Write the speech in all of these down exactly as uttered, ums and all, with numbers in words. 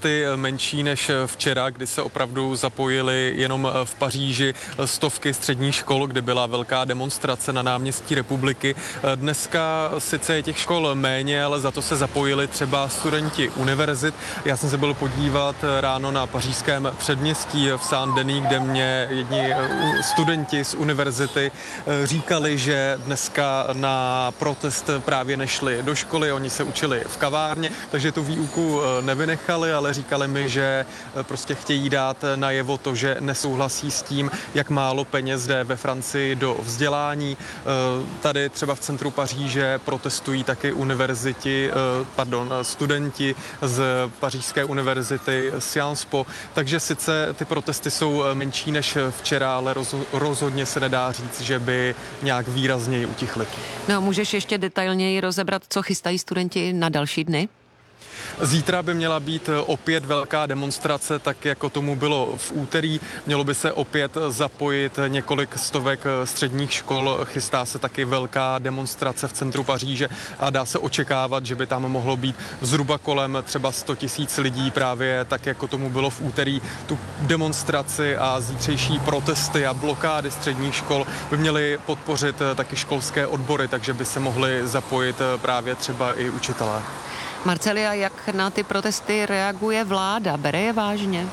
protesty menší než včera, kdy se opravdu zapojili jenom v Paříži stovky středních škol, kde byla velká demonstrace na náměstí Republiky. Dneska sice je těch škol méně, ale za to se zapojili třeba studenti univerzit. Já jsem se byl podívat ráno na pařížském předměstí v Saint-Denis, kde mě jedni studenti z univerzity říkali, že dneska na protest právě nešli do školy, oni se učili v kavárně, takže tu výuku nevynechali, ale říkali mi, že prostě chtějí dát najevo to, že nesouhlasí s tím, jak málo peněz jde ve Francii do vzdělání. Tady třeba v centru Paříže protestují taky univerziti, pardon, studenti z pařížské univerzity Sciences Po, takže sice ty protesty jsou menší než včera, ale rozhodně se nedá říct, že by nějak výrazněji utichly. No, můžeš ještě detailněji rozebrat, co chystají studenti na další dny? Zítra by měla být opět velká demonstrace, tak jako tomu bylo v úterý. Mělo by se opět zapojit několik stovek středních škol. Chystá se taky velká demonstrace v centru Paříže a dá se očekávat, že by tam mohlo být zhruba kolem třeba sto tisíc lidí, právě tak, jako tomu bylo v úterý. Tu demonstraci a zítřejší protesty a blokády středních škol by měly podpořit taky školské odbory, takže by se mohli zapojit právě třeba i učitelé. Marcelia, jak na ty protesty reaguje vláda? Bere je vážně?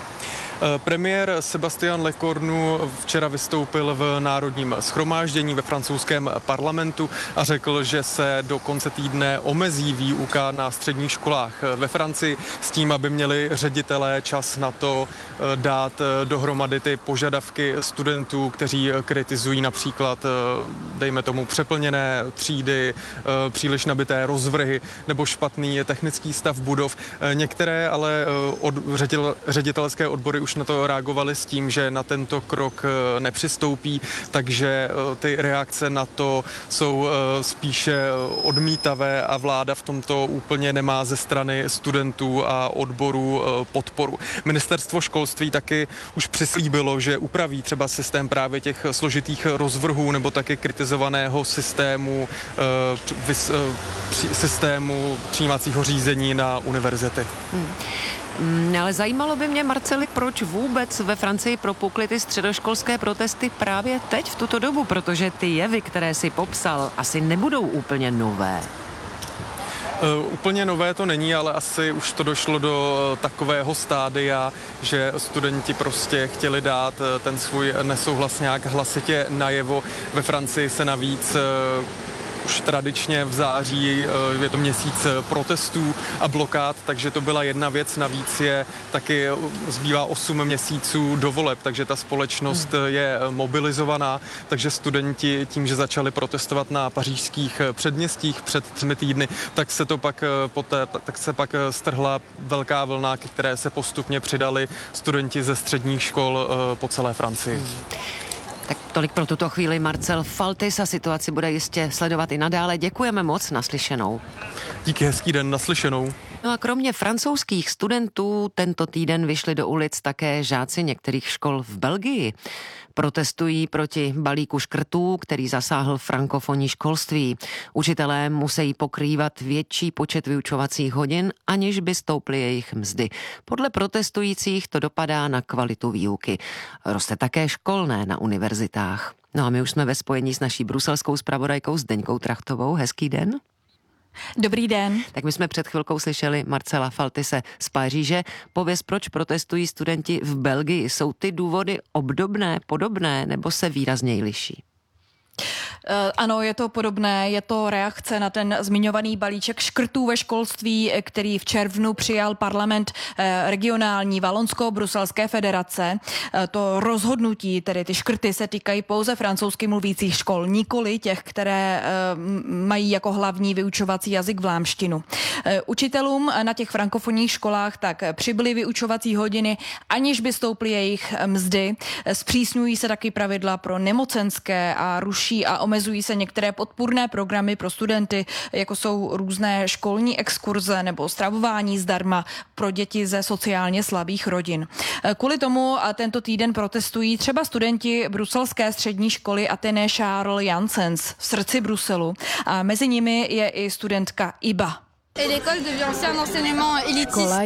Premiér Sébastien Lecornu včera vystoupil v Národním shromáždění ve francouzském parlamentu a řekl, že se do konce týdne omezí výuka na středních školách ve Francii s tím, aby měli ředitelé čas na to dát dohromady ty požadavky studentů, kteří kritizují například, dejme tomu, přeplněné třídy, příliš nabité rozvrhy nebo špatný technický stav budov. Některé ale od, ředitel, ředitelské odbory už na to reagovali s tím, že na tento krok nepřistoupí, takže ty reakce na to jsou spíše odmítavé a vláda v tomto úplně nemá ze strany studentů a odborů podporu. Ministerstvo školství taky už přislíbilo, že upraví třeba systém právě těch složitých rozvrhů nebo taky kritizovaného systému, systému přijímacího řízení na univerzity. Hmm. Ale zajímalo by mě, Marceli, proč vůbec ve Francii propukly ty středoškolské protesty právě teď v tuto dobu, protože ty jevy, které si popsal, asi nebudou úplně nové. Uh, úplně nové to není, ale asi už to došlo do takového stádia, že studenti prostě chtěli dát ten svůj nesouhlas nějak hlasitě najevo. Ve Francii se navíc uh, už tradičně v září je to měsíc protestů a blokád, takže to byla jedna věc. Navíc je taky zbývá osm měsíců do voleb, takže ta společnost je mobilizovaná, takže studenti tím, že začali protestovat na pařížských předměstích před třemi týdny, tak se to pak poté, tak se pak strhla velká vlna, ke které se postupně přidali studenti ze středních škol po celé Francii. Hmm. Tak tolik pro tuto chvíli Marcel Faltis a situaci bude jistě sledovat i nadále. Děkujeme moc, naslyšenou. Díky, hezký den, naslyšenou. No a kromě francouzských studentů tento týden vyšli do ulic také žáci některých škol v Belgii. Protestují proti balíku škrtů, který zasáhl frankofonní školství. Učitelé musí pokrývat větší počet vyučovacích hodin, aniž by stouply jejich mzdy. Podle protestujících to dopadá na kvalitu výuky. Roste také školné na univerzitách. No a my už jsme ve spojení s naší bruselskou zpravodajkou Zdeňkou Trachtovou. Hezký den. Dobrý den. Tak my jsme před chvilkou slyšeli Marcela Faltise z Paříže. Pověz, proč protestují studenti v Belgii. Jsou ty důvody obdobné, podobné nebo se výrazněji liší? Ano, je to podobné, je to reakce na ten zmiňovaný balíček škrtů ve školství, který v červnu přijal parlament regionální Valonsko-Bruselské federace. To rozhodnutí, tedy ty škrty, se týkají pouze francouzsky mluvících škol, nikoli těch, které mají jako hlavní vyučovací jazyk vlámštinu. Učitelům na těch frankofonních školách tak přibyly vyučovací hodiny, aniž by stouply jejich mzdy. Zpřísňují se taky pravidla pro nemocenské a ruší a omezují se některé podpůrné programy pro studenty, jako jsou různé školní exkurze nebo stravování zdarma pro děti ze sociálně slabých rodin. Kvůli tomu tento týden protestují třeba studenti bruselské střední školy Athénée Charles Janssens v srdci Bruselu. A mezi nimi je i studentka Iba. Škola